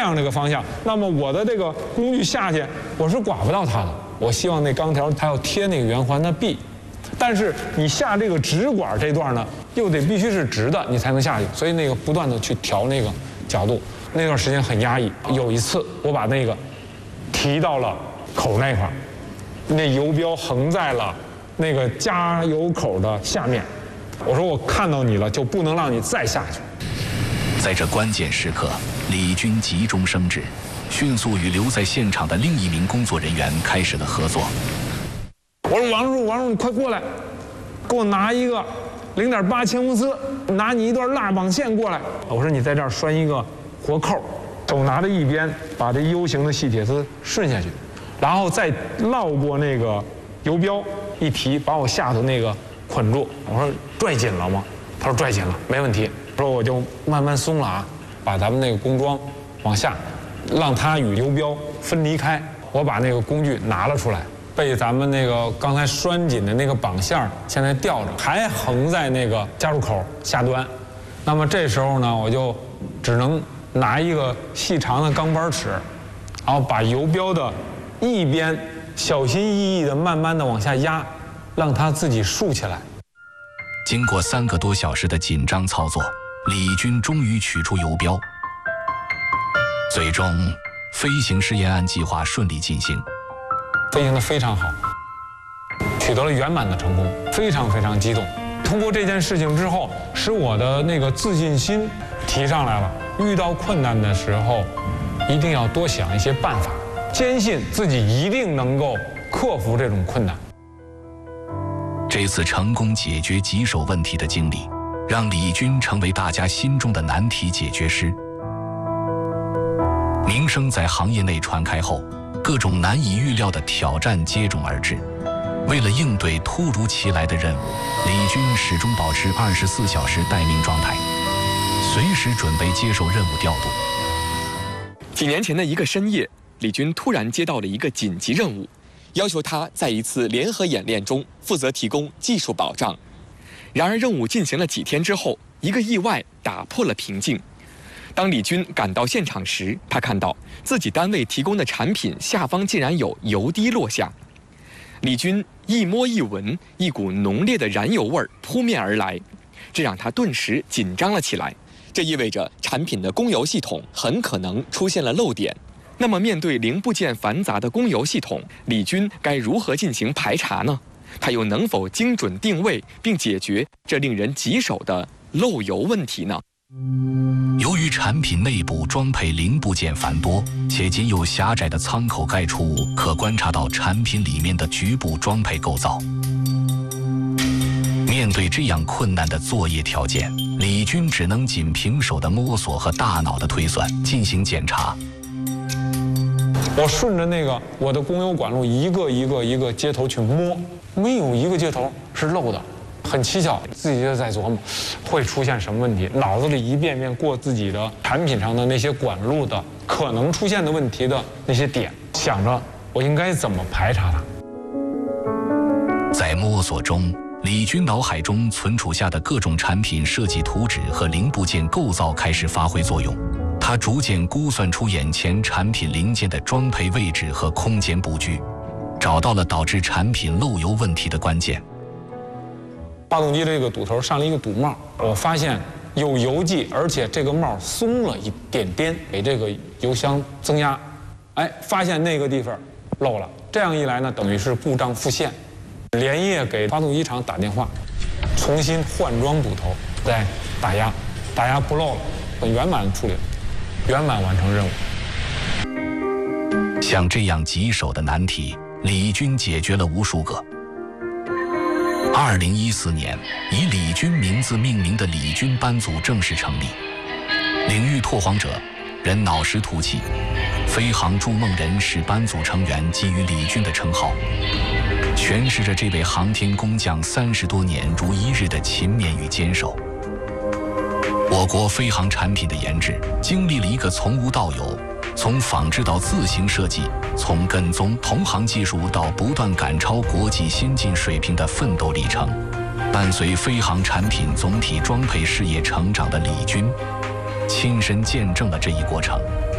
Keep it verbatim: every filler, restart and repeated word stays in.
样这个方向，那么我的这个工具下去，我是刮不到它的。我希望那钢条它要贴那个圆环的壁，但是你下这个直管这段呢，又得必须是直的，你才能下去。所以那个不断的去调那个角度，那段时间很压抑。有一次我把那个提到了口那块儿，那游标横在了那个加油口的下面。我说我看到你了，就不能让你再下去。 在这关键时刻，李军急中生智，迅速与留在现场的另一名工作人员开始了合作。 我说王叔，王叔，你快过来，给我拿一个零点八千伏丝，拿你一段蜡网线过来。我说你在这儿拴一个活扣，手拿着一边，把这 U 型的细铁丝顺下去，然后再绕过那个游标，一提把我下头那个捆住。我说拽紧了吗？他说拽紧了，没问题。说我就慢慢松了啊，把咱们那个工装往下，让它与游标分离开。我把那个工具拿了出来，被咱们那个刚才拴紧的那个绑线现在吊着，还横在那个加入口下端。那么这时候呢，我就只能拿一个细长的钢板尺，然后把游标的一边小心翼翼地慢慢地往下压，让它自己竖起来。 经过三个多小时的紧张操作，李军终于取出游标。最终，飞行试验案计划顺利进行， 飞行得非常好，取得了圆满的成功，非常非常激动。通过这件事情之后，使我的那个自信心提上来了。遇到困难的时候，一定要多想一些办法，坚信自己一定能够克服这种困难。 这次成功解决棘手问题的经历，让李军成为大家心中的难题解决师。名声在行业内传开后，各种难以预料的挑战接踵而至。为了应对突如其来的任务，李军始终保持二十四小时待命状态，随时准备接受任务调度。 几年前的一个深夜，李军突然接到了一个紧急任务，要求他在一次联合演练中负责提供技术保障。然而任务进行了几天之后，一个意外打破了平静。当李军赶到现场时，他看到自己单位提供的产品下方竟然有油滴落下。李军一摸一闻，一股浓烈的燃油味儿扑面而来，这让他顿时紧张了起来。这意味着产品的供油系统很可能出现了漏点。那么面对零部件繁杂的供油系统，李军该如何进行排查呢？他又能否精准定位并解决这令人棘手的漏油问题呢？ 由于产品内部装配零部件繁多，且仅有狭窄的舱口盖出可观察到产品里面的局部装配构造。面对这样困难的作业条件，李军只能仅凭手的摸索和大脑的推算进行检查。 我顺着那个我的供油管路一个一个一个接头去摸，没有一个接头是漏的，很蹊跷。自己就在琢磨会出现什么问题，脑子里一遍遍过自己的产品上的那些管路的可能出现的问题的那些点，想着我应该怎么排查它。 在摸索中，李军脑海中存储下的各种产品设计图纸和零部件构造开始发挥作用。他逐渐估算出眼前产品零件的装配位置和空间布局，找到了导致产品漏油问题的关键。 发动机这个堵头上了一个堵帽，我发现有油迹，而且这个帽松了一点点，给这个油箱增压。哎，发现那个地方漏了，这样一来呢，等于是故障复现。连夜给发动机厂打电话，重新换装堵头，再打压，打压不漏了，很圆满处理了。圆满完成任务。 像这样棘手的难题，李军解决了无数个。二零一四年，以李军名字命名的李军班组正式成立。领域拓荒者、人脑识途器、飞航筑梦人是班组成员给予李军的称号，诠释着这位航天工匠三十多年如一日的勤勉与坚守。我国飞航产品的研制经历了一个从无到有，从仿制到自行设计，从跟踪同行技术到不断赶超国际先进水平的奋斗历程。伴随飞航产品总体装配事业成长的李军，亲身见证了这一过程。